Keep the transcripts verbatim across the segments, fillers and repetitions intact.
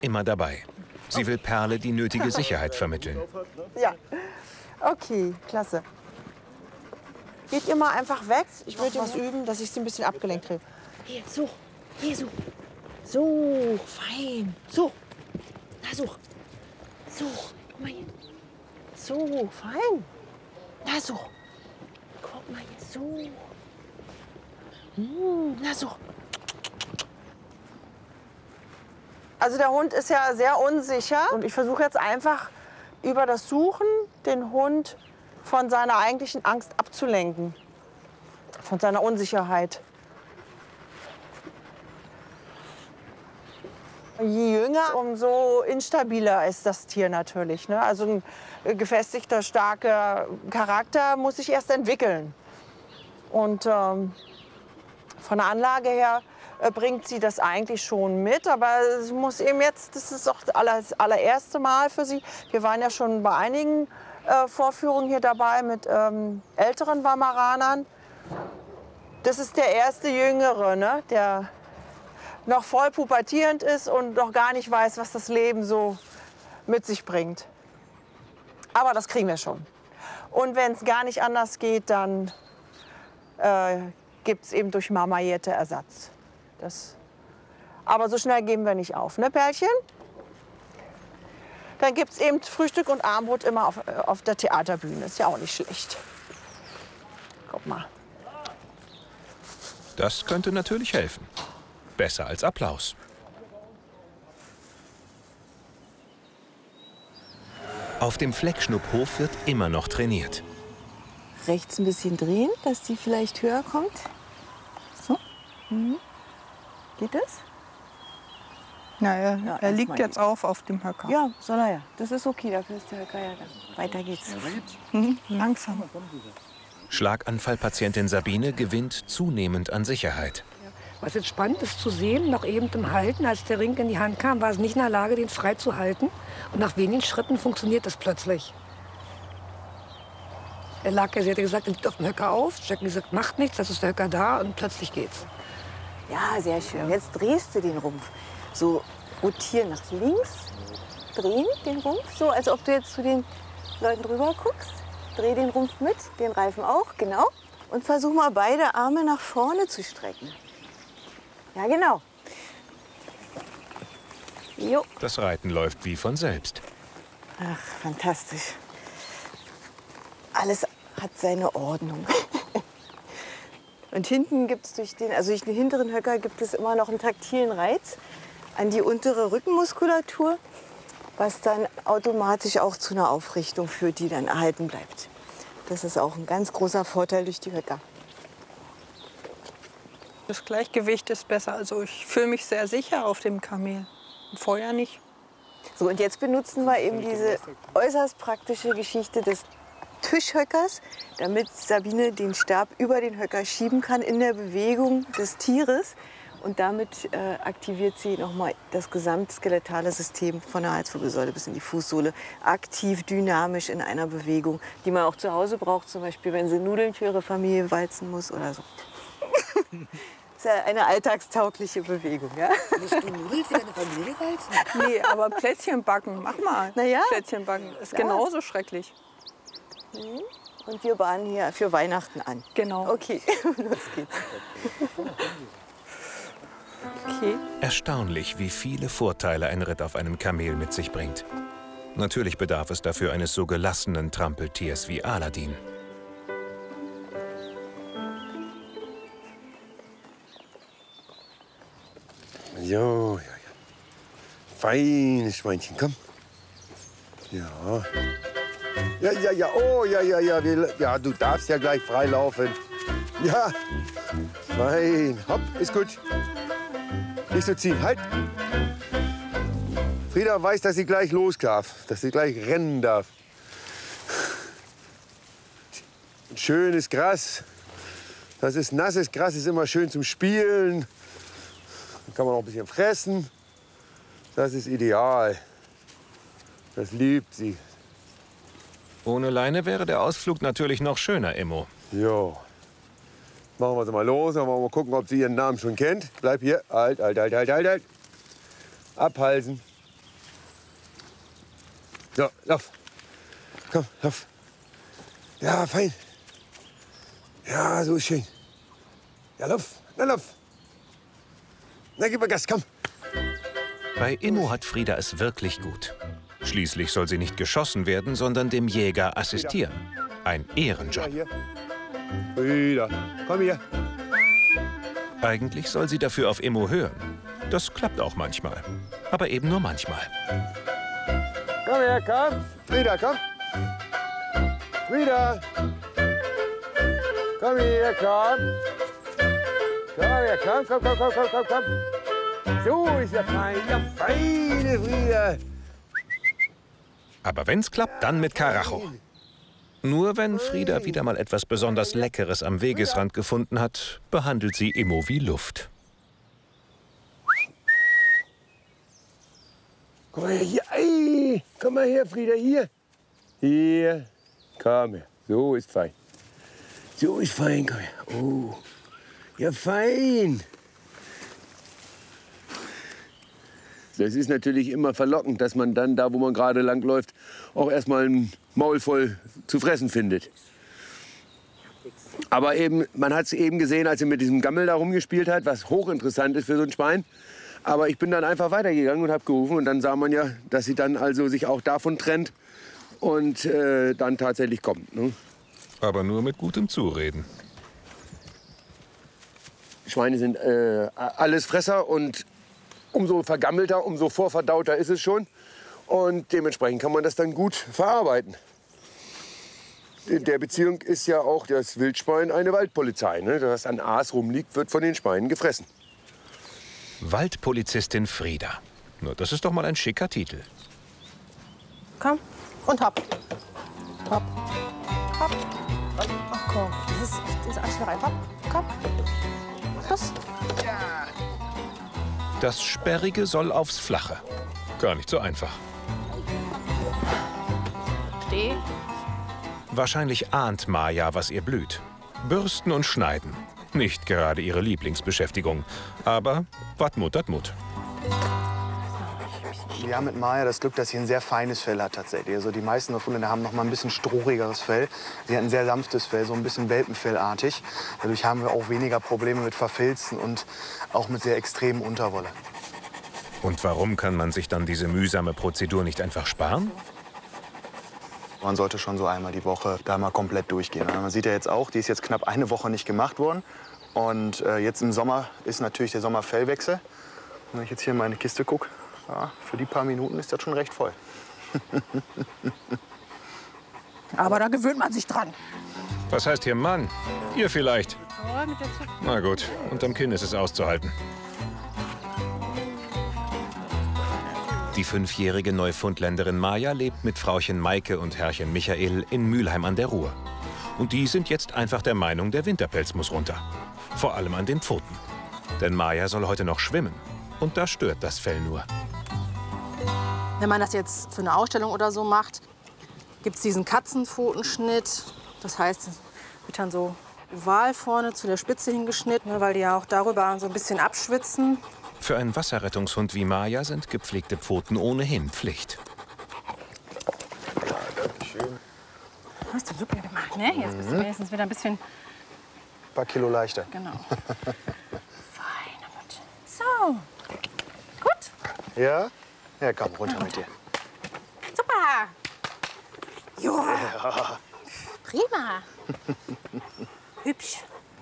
immer dabei. Sie will Perle die nötige Sicherheit vermitteln. Ja, okay, klasse. Geht ihr mal einfach weg. Ich würde was üben, dass ich sie ein bisschen abgelenkt kriege. Hier, so, hier, so. So, fein. So, na so. So, guck mal hier. So, fein. Na so. Guck mal hier, so. Hm, na so. Also der Hund ist ja sehr unsicher und ich versuche jetzt einfach über das Suchen den Hund von seiner eigentlichen Angst abzulenken, von seiner Unsicherheit. Je jünger, umso instabiler ist das Tier natürlich, ne? Also ein gefestigter, starker Charakter muss sich erst entwickeln. Und ähm, von der Anlage her äh, bringt sie das eigentlich schon mit, aber es muss eben jetzt, das ist auch das allererste Mal für sie. Wir waren ja schon bei einigen äh, Vorführungen hier dabei mit ähm, älteren Weimaranern. Das ist der erste Jüngere, ne? Der noch voll pubertierend ist und noch gar nicht weiß, was das Leben so mit sich bringt. Aber das kriegen wir schon. Und wenn es gar nicht anders geht, dann äh, gibt es eben durch Mama Jette Ersatz. Das, aber so schnell geben wir nicht auf, ne Perlchen? Dann gibt es eben Frühstück und Abendbrot immer auf, auf der Theaterbühne. Ist ja auch nicht schlecht. Guck mal. Das könnte natürlich helfen. Besser als Applaus. Auf dem Fleckschnupphof wird immer noch trainiert. Rechts ein bisschen drehen, dass die vielleicht höher kommt. So. Mhm. Geht das? Na, er, Ja, er liegt erstmal jetzt auf auf dem Höcker. Ja, soll er ja. Das ist okay, dafür ist der Höcker ja da. Weiter geht's. Mhm. Langsam. Schlaganfallpatientin Sabine gewinnt zunehmend an Sicherheit. Was jetzt spannend ist zu sehen, noch eben im Halten, als der Ring in die Hand kam, war es nicht in der Lage, den frei zu halten. Und nach wenigen Schritten funktioniert das plötzlich. Er lag ja, sie hatte gesagt, er liegt auf dem Höcker auf. Jackie gesagt, macht nichts, das ist der Höcker da und plötzlich geht's. Ja, sehr schön. Jetzt drehst du den Rumpf. So rotieren nach links, drehen den Rumpf, so als ob du jetzt zu den Leuten drüber guckst. Dreh den Rumpf mit, den Reifen auch, genau. Und versuch mal beide Arme nach vorne zu strecken. Ja, genau. Jo. Das Reiten läuft wie von selbst. Ach, fantastisch. Alles hat seine Ordnung. Und hinten gibt es durch den, also durch den hinteren Höcker gibt es immer noch einen taktilen Reiz an die untere Rückenmuskulatur, was dann automatisch auch zu einer Aufrichtung führt, die dann erhalten bleibt. Das ist auch ein ganz großer Vorteil durch die Höcker. Das Gleichgewicht ist besser. Also ich fühle mich sehr sicher auf dem Kamel. Vorher nicht. So, und jetzt benutzen wir eben diese äußerst praktische Geschichte des Tischhöckers, damit Sabine den Stab über den Höcker schieben kann in der Bewegung des Tieres. Und damit äh, aktiviert sie nochmal das gesamtskeletale System von der Halswirbelsäule bis in die Fußsohle. Aktiv, dynamisch in einer Bewegung, die man auch zu Hause braucht, zum Beispiel wenn sie Nudeln für ihre Familie walzen muss oder so. Das ist ja eine alltagstaugliche Bewegung. Ja? Musst du Nudeln für deine Familie walzen? Nee, aber Plätzchen backen, mach mal. Na ja. Plätzchen backen ist Ja. genauso schrecklich. Und wir bahnen hier für Weihnachten an. Genau. Okay, los geht's. Okay. Erstaunlich, wie viele Vorteile ein Ritt auf einem Kamel mit sich bringt. Natürlich bedarf es dafür eines so gelassenen Trampeltiers wie Aladin. Jo, ja, ja. Feines Schweinchen, komm. Ja. Ja, ja, ja, oh, ja, ja, ja. Wir, ja, du darfst ja gleich freilaufen. Ja. Fein. Hopp, ist gut. Nicht so ziehen, halt. Frieda weiß, dass sie gleich los darf, dass sie gleich rennen darf. Schönes Gras. Das ist nasses Gras, ist immer schön zum Spielen. Dann kann man auch ein bisschen fressen. Das ist ideal. Das liebt sie. Ohne Leine wäre der Ausflug natürlich noch schöner, Immo. Jo. Machen wir sie mal los. Dann wollen wir mal gucken, ob sie ihren Namen schon kennt. Bleib hier. Halt, halt, halt, halt, halt, halt. Abhalsen. So, lauf. Komm, lauf. Ja, fein. Ja, so ist schön. Ja, lauf. Na, lauf. Na, gib mal Gas, komm. Bei Immo hat Frida es wirklich gut. Schließlich soll sie nicht geschossen werden, sondern dem Jäger assistieren. Ein Ehrenjob. Frida, komm hier. Eigentlich soll sie dafür auf Immo hören. Das klappt auch manchmal. Aber eben nur manchmal. Komm her, komm. Frida, komm. Frida. Komm her, komm. Komm her, komm, komm, komm, komm, komm, komm, komm. So ist ja fein, ja feine Frida. Aber wenn's klappt, dann mit Karacho. Nur wenn Frida wieder mal etwas besonders Leckeres am Wegesrand gefunden hat, behandelt sie Immo wie Luft. Komm mal her, hier. Ei, komm mal her, Frida, hier. Hier, komm her. So ist fein. So ist fein, komm her. Oh, ja, fein. Das ist natürlich immer verlockend, dass man dann, da wo man gerade lang läuft, auch erstmal ein Maul voll zu fressen findet. Aber eben, man hat es eben gesehen, als sie mit diesem Gammel da rumgespielt hat, was hochinteressant ist für so ein Schwein. Aber ich bin dann einfach weitergegangen und habe gerufen. Und dann sah man ja, dass sie dann also sich auch davon trennt und äh, dann tatsächlich kommt. Ne? Aber nur mit gutem Zureden. Schweine sind äh, alles Fresser und umso vergammelter, umso vorverdauter ist es schon. Und dementsprechend kann man das dann gut verarbeiten. In der Beziehung ist ja auch das Wildschwein eine Waldpolizei. Ne? Was an Aas rumliegt, wird von den Schweinen gefressen. Waldpolizistin Frida. Nur das ist doch mal ein schicker Titel. Komm und hopp. Hopp. Hopp. Ach komm, das ist, das ist Anschlägerei. Hopp, komm. Los. Das Sperrige soll aufs Flache. Gar nicht so einfach. Steh. Wahrscheinlich ahnt Maja, was ihr blüht. Bürsten und Schneiden. Nicht gerade ihre Lieblingsbeschäftigung. Aber wat mut, dat mut. Wir haben mit Maja das Glück, dass sie ein sehr feines Fell hat tatsächlich. Also die meisten Hunde haben noch mal ein bisschen strohigeres Fell. Sie hat ein sehr sanftes Fell, so ein bisschen Welpenfellartig. Dadurch haben wir auch weniger Probleme mit Verfilzen und auch mit sehr extremen Unterwolle. Und warum kann man sich dann diese mühsame Prozedur nicht einfach sparen? Man sollte schon so einmal die Woche da mal komplett durchgehen. Man sieht ja jetzt auch, die ist jetzt knapp eine Woche nicht gemacht worden. Und äh, jetzt im Sommer ist natürlich der Sommerfellwechsel. Und wenn ich jetzt hier in meine Kiste gucke, ja, für die paar Minuten ist das schon recht voll. Aber da gewöhnt man sich dran. Was heißt hier Mann? Ihr vielleicht. Na gut, unterm Kinn ist es auszuhalten. Die fünfjährige Neufundländerin Maja lebt mit Frauchen Maike und Herrchen Michael in Mülheim an der Ruhr. Und die sind jetzt einfach der Meinung, der Winterpelz muss runter. Vor allem an den Pfoten. Denn Maja soll heute noch schwimmen. Und da stört das Fell nur. Wenn man das jetzt für eine Ausstellung oder so macht, gibt es diesen Katzenpfotenschnitt. Das heißt, es wird dann so oval vorne zu der Spitze hingeschnitten, weil die ja auch darüber so ein bisschen abschwitzen. Für einen Wasserrettungshund wie Maja sind gepflegte Pfoten ohnehin Pflicht. Ja, danke schön. Hast du super gemacht, ne? Jetzt bist du wenigstens wieder ein bisschen... Ein paar Kilo leichter. Genau. Fein. So. Gut. Ja? Ja, komm, runter mit dir. Super. Joa. Ja. Prima. Hübsch.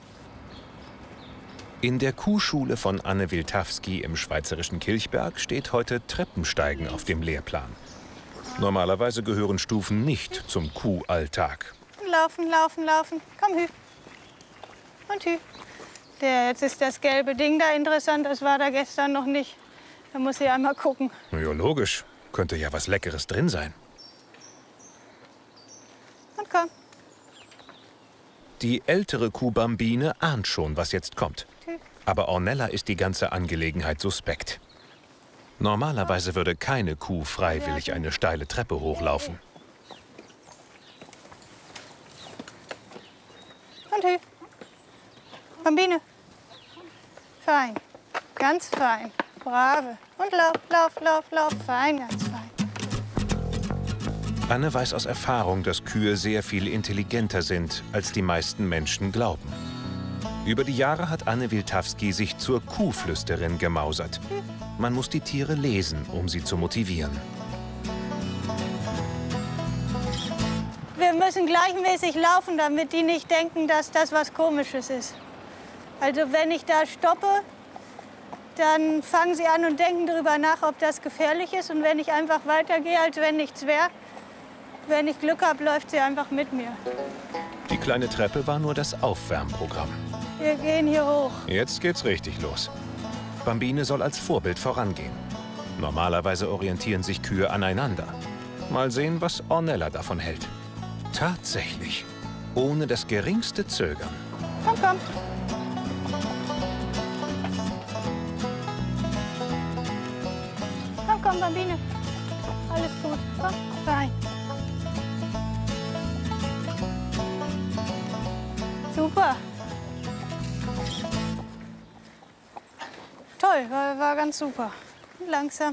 In der Kuhschule von Anne Wiltawski im schweizerischen Kilchberg steht heute Treppensteigen auf dem Lehrplan. Normalerweise gehören Stufen nicht zum Kuhalltag. Laufen, laufen, laufen. Komm, Hü. Und Hü. Der, jetzt ist das gelbe Ding da interessant. Das war da gestern noch nicht. Da muss ich einmal gucken. Ja, logisch. Könnte ja was Leckeres drin sein. Und komm. Die ältere Kuh Bambine ahnt schon, was jetzt kommt. Aber Ornella ist die ganze Angelegenheit suspekt. Normalerweise würde keine Kuh freiwillig eine steile Treppe hochlaufen. Und Hü. Bambine. Fein. Ganz fein. Brave. Und lauf, lauf, lauf, lauf. Fein, ganz fein. Anne weiß aus Erfahrung, dass Kühe sehr viel intelligenter sind, als die meisten Menschen glauben. Über die Jahre hat Anne Wiltawski sich zur Kuhflüsterin gemausert. Man muss die Tiere lesen, um sie zu motivieren. Wir müssen gleichmäßig laufen, damit die nicht denken, dass das was Komisches ist. Also wenn ich da stoppe, dann fangen sie an und denken darüber nach, ob das gefährlich ist. Und wenn ich einfach weitergehe, als wenn nichts wäre, wenn ich Glück habe, läuft sie einfach mit mir. Die kleine Treppe war nur das Aufwärmprogramm. Wir gehen hier hoch. Jetzt geht's richtig los. Bambine soll als Vorbild vorangehen. Normalerweise orientieren sich Kühe aneinander. Mal sehen, was Ornella davon hält. Tatsächlich, ohne das geringste Zögern. Komm, komm. Komm, komm, Bambine. Alles gut. Komm, rein. Super. Toll, war, war ganz super. Langsam.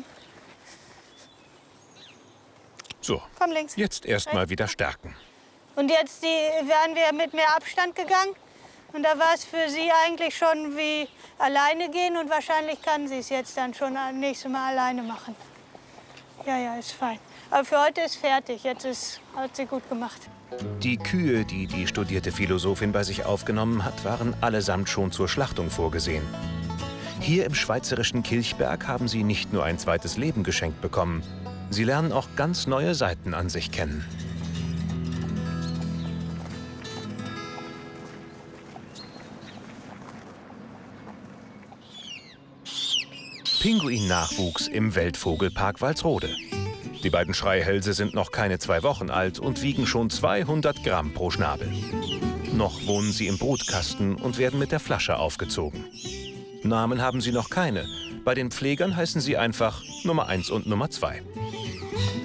So, Komm links. jetzt erst mal wieder stärken. Und jetzt die, wären wir mit mehr Abstand gegangen. Und da war es für sie eigentlich schon wie alleine gehen. Und wahrscheinlich kann sie es jetzt dann schon das nächste Mal alleine machen. Ja, ja, ist fein. Aber für heute ist fertig. Jetzt ist, hat sie gut gemacht. Die Kühe, die die studierte Philosophin bei sich aufgenommen hat, waren allesamt schon zur Schlachtung vorgesehen. Hier im schweizerischen Kilchberg haben sie nicht nur ein zweites Leben geschenkt bekommen. Sie lernen auch ganz neue Seiten an sich kennen. Pinguin-Nachwuchs im Weltvogelpark Walsrode. Die beiden Schreihälse sind noch keine zwei Wochen alt und wiegen schon zweihundert Gramm pro Schnabel. Noch wohnen sie im Brutkasten und werden mit der Flasche aufgezogen. Namen haben sie noch keine. Bei den Pflegern heißen sie einfach Nummer eins und Nummer zwei.